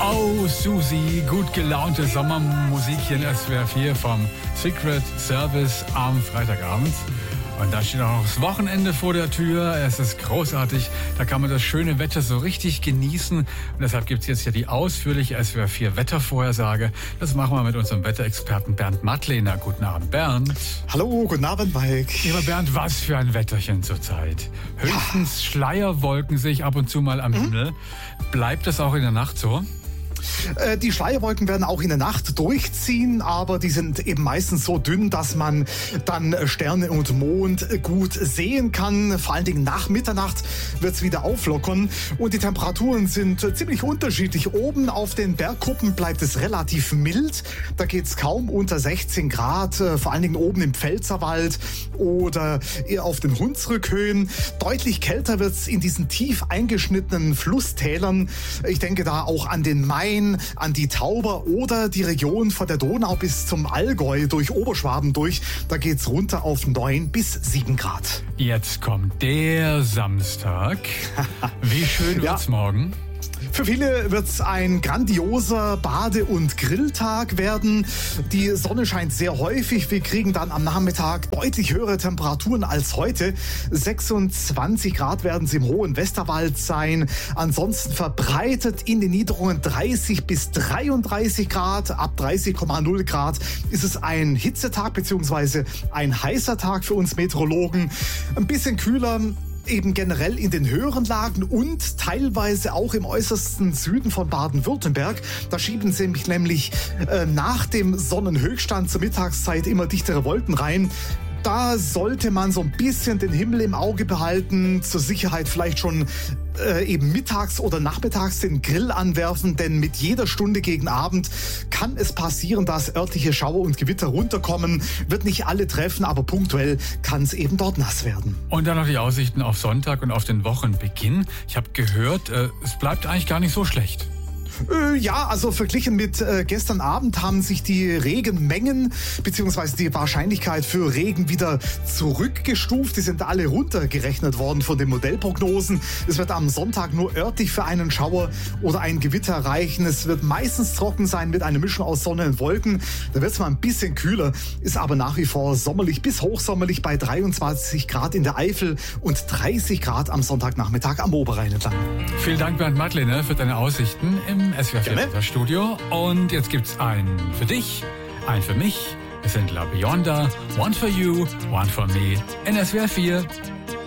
Oh, Susi, gut gelaunte Sommermusik hier in SWR 4 vom Secret Service am Freitagabend. Und da steht auch das Wochenende vor der Tür. Es ist großartig. Da kann man das schöne Wetter so richtig genießen. Und deshalb gibt es jetzt hier die ausführliche SWR 4 Wettervorhersage. Das machen wir mit unserem Wetterexperten Bernd Mattlehner. Guten Abend, Bernd. Hallo, guten Abend, Mike. Lieber Bernd, was für ein Wetterchen zurzeit. Höchstens Schleierwolken sehe ich ab und zu mal am Himmel. Bleibt das auch in der Nacht so? Die Schleierwolken werden auch in der Nacht durchziehen, aber die sind eben meistens so dünn, dass man dann Sterne und Mond gut sehen kann. Vor allen Dingen nach Mitternacht wird es wieder auflockern und die Temperaturen sind ziemlich unterschiedlich. Oben auf den Bergkuppen bleibt es relativ mild. Da geht es kaum unter 16 Grad, vor allen Dingen oben im Pfälzerwald oder eher auf den Hunsrückhöhen. Deutlich kälter wird es in diesen tief eingeschnittenen Flusstälern. Ich denke da auch an den Main, an die Tauber oder die Region von der Donau bis zum Allgäu durch Oberschwaben durch. Da geht's runter auf 9 bis 7 Grad. Jetzt kommt der Samstag. Wie schön wird's morgen? Für viele wird es ein grandioser Bade- und Grilltag werden. Die Sonne scheint sehr häufig. Wir kriegen dann am Nachmittag deutlich höhere Temperaturen als heute. 26 Grad werden es im hohen Westerwald sein. Ansonsten verbreitet in den Niederungen 30 bis 33 Grad. Ab 30,0 Grad ist es ein Hitzetag bzw. ein heißer Tag für uns Meteorologen. Ein bisschen kühler eben generell in den höheren Lagen und teilweise auch im äußersten Süden von Baden-Württemberg. Da schieben sie mich nämlich nach dem Sonnenhöchststand zur Mittagszeit immer dichtere Wolken rein. Da sollte man so ein bisschen den Himmel im Auge behalten, zur Sicherheit vielleicht schon eben mittags oder nachmittags den Grill anwerfen, denn mit jeder Stunde gegen Abend kann es passieren, dass örtliche Schauer und Gewitter runterkommen. Wird nicht alle treffen, aber punktuell kann es eben dort nass werden. Und dann noch die Aussichten auf Sonntag und auf den Wochenbeginn. Ich habe gehört, es bleibt eigentlich gar nicht so schlecht. Ja, also verglichen mit gestern Abend haben sich die Regenmengen bzw. die Wahrscheinlichkeit für Regen wieder zurückgestuft. Die sind alle runtergerechnet worden von den Modellprognosen. Es wird am Sonntag nur örtlich für einen Schauer oder ein Gewitter reichen. Es wird meistens trocken sein mit einer Mischung aus Sonne und Wolken. Da wird es mal ein bisschen kühler, ist aber nach wie vor sommerlich bis hochsommerlich bei 23 Grad in der Eifel und 30 Grad am Sonntagnachmittag am Oberrhein entlang. Vielen Dank, Bernd Mattlehner, für deine Aussichten im SWR 4 Studio. Und jetzt gibt's einen für dich, einen für mich. Es sind La Bionda, One for You, One for Me in SWR 4.